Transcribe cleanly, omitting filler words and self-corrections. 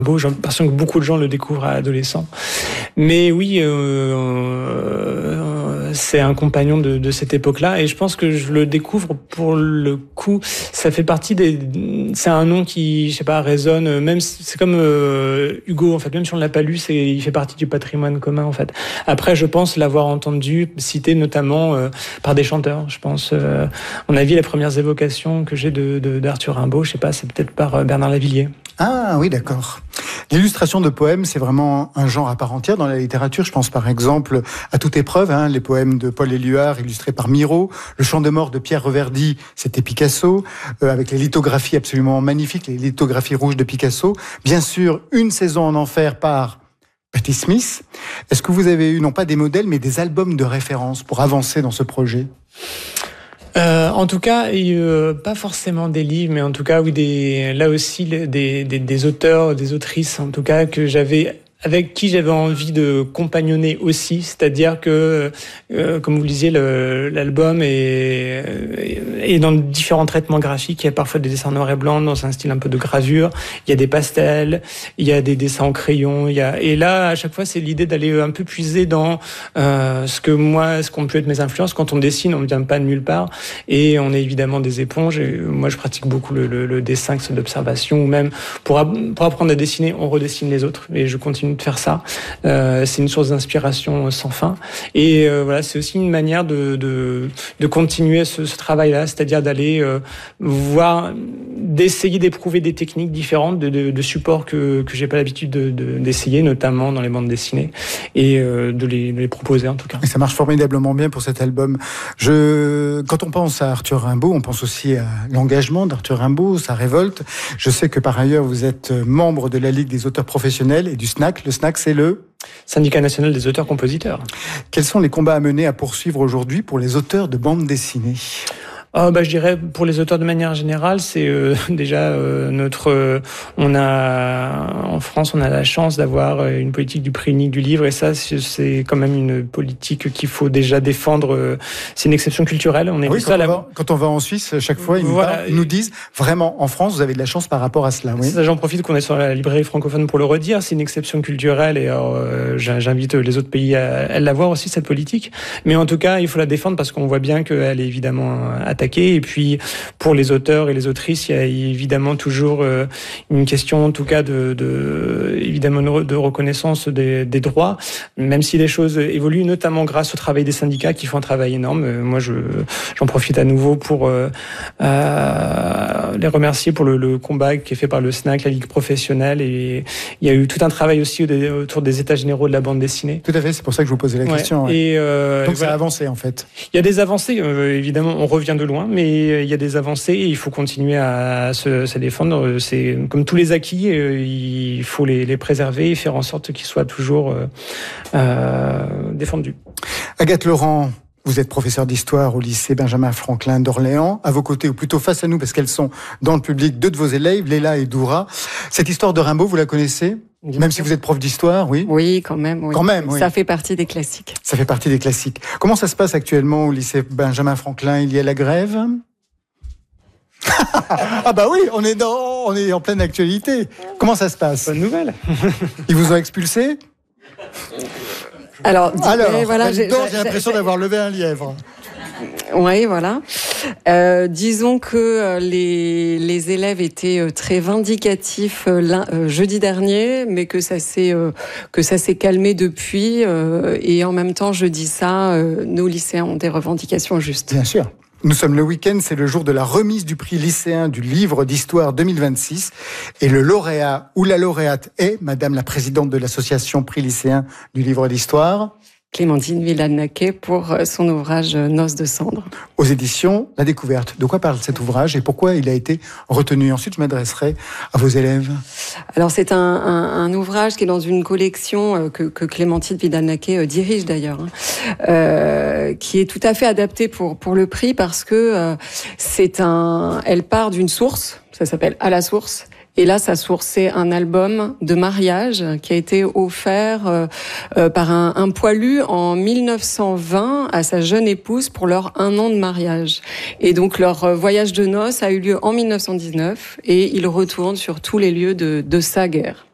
J'ai l'impression que beaucoup de gens le découvrent à adolescent. Mais oui, c'est un compagnon de cette époque-là, et je pense que je le découvre pour le coup. Ça fait partie c'est un nom qui, je sais pas, résonne. Même c'est comme Hugo, en fait. Même si on l'a pas lu, il fait partie du patrimoine commun, en fait. Après, je pense l'avoir entendu cité notamment par des chanteurs. Je pense, à mon avis, les premières évocations que j'ai d'Arthur Rimbaud, je sais pas, c'est peut-être par Bernard Lavilliers. Ah oui, d'accord. L'illustration de poèmes, c'est vraiment un genre à part entière dans la littérature. Je pense par exemple à Toute épreuve, les poèmes de Paul Éluard illustrés par Miro, Le chant de mort de Pierre Reverdy, c'était Picasso, avec les lithographies absolument magnifiques, les lithographies rouges de Picasso. Bien sûr, Une saison en enfer par Patti Smith. Est-ce que vous avez eu, non pas des modèles, mais des albums de référence pour avancer dans ce projet ? En tout cas, pas forcément des livres, mais en tout cas, oui, des auteurs, des autrices, en tout cas, avec qui j'avais envie de compagnonner aussi, c'est-à-dire que, comme vous le disiez, l'album est dans différents traitements graphiques. Il y a parfois des dessins noir et blanc dans un style un peu de gravure. Il y a des pastels, il y a des dessins en crayon. Et là, à chaque fois, c'est l'idée d'aller un peu puiser dans ce qu'ont pu être mes influences. Quand on dessine, on ne vient pas de nulle part, et on est évidemment des éponges. Et moi, je pratique beaucoup le dessin, que ce soit d'observation, ou même pour apprendre à dessiner, on redessine les autres. Et je continue de faire ça. C'est une source d'inspiration sans fin. Et voilà, c'est aussi une manière de continuer ce travail-là, c'est-à-dire d'aller d'essayer d'éprouver des techniques différentes, de supports que j'ai pas l'habitude d'essayer, notamment dans les bandes dessinées, et de les proposer en tout cas. Et ça marche formidablement bien pour cet album. Quand on pense à Arthur Rimbaud, on pense aussi à l'engagement d'Arthur Rimbaud, sa révolte. Je sais que par ailleurs, vous êtes membre de la Ligue des auteurs professionnels et du SNAC. Le SNAC, c'est le Syndicat national des auteurs-compositeurs. Quels sont les combats à mener, à poursuivre aujourd'hui pour les auteurs de bande dessinée ? Je dirais pour les auteurs de manière générale, c'est déjà en France, on a la chance d'avoir une politique du prix unique du livre, et ça c'est quand même une politique qu'il faut déjà défendre. C'est une exception culturelle. On est quand on va en Suisse, chaque fois ils nous disent vraiment en France, vous avez de la chance par rapport à cela. Oui. Ça, j'en profite qu'on est sur la librairie francophone pour le redire. C'est une exception culturelle, et j'invite les autres pays à l'avoir aussi, cette politique. Mais en tout cas, il faut la défendre parce qu'on voit bien qu'elle est évidemment attaquée. Et puis, pour les auteurs et les autrices, il y a évidemment toujours une question, en tout cas, évidemment, de reconnaissance des droits, même si les choses évoluent, notamment grâce au travail des syndicats qui font un travail énorme. Moi, j'en profite à nouveau pour les remercier pour le combat qui est fait par le SNAC, la Ligue professionnelle. Et il y a eu tout un travail aussi autour des états généraux de la bande dessinée. Tout à fait, c'est pour ça que je vous posais la question. Ouais. Et donc, ça a avancé, en fait. Il y a des avancées, évidemment, on revient de loin, mais il y a des avancées et il faut continuer à se défendre. C'est comme tous les acquis, il faut les préserver et faire en sorte qu'ils soient toujours défendus. Agathe Laurent, vous êtes professeure d'histoire au lycée Benjamin Franklin d'Orléans. À vos côtés, ou plutôt face à nous, parce qu'elles sont dans le public, deux de vos élèves, Léla et Doura. Cette histoire de Rimbaud, vous la connaissez ? Même si vous êtes prof d'histoire, oui. Oui, quand même. Oui. Quand même, oui. Ça fait partie des classiques. Ça fait partie des classiques. Comment ça se passe actuellement au lycée Benjamin Franklin ? Il y a la grève ? Ah bah oui, on est en pleine actualité. Comment ça se passe ? Bonne nouvelle. Ils vous ont expulsé ? Alors, voilà, j'ai l'impression d'avoir levé un lièvre. Oui, voilà. Disons que les élèves étaient très vindicatifs jeudi dernier, mais que ça s'est calmé depuis. Et en même temps, je dis ça, nos lycéens ont des revendications justes. Bien sûr. Nous sommes le week-end, c'est le jour de la remise du prix lycéen du livre d'histoire 2026. Et le lauréat ou la lauréate est Madame la présidente de l'association prix lycéen du livre d'histoire, Clémentine Villeneuve pour son ouvrage Noces de cendres. Aux éditions La Découverte. De quoi parle cet ouvrage et pourquoi il a été retenu ? Ensuite, je m'adresserai à vos élèves. Alors, c'est un ouvrage qui est dans une collection que Clémentine Villeneuve dirige d'ailleurs, qui est tout à fait adaptée pour le prix parce que elle part d'une source, ça s'appelle À la source. Et là, sa source, c'est un album de mariage qui a été offert par un poilu en 1920 à sa jeune épouse pour leur 1 an de mariage. Et donc, leur voyage de noces a eu lieu en 1919 et ils retournent sur tous les lieux de sa guerre.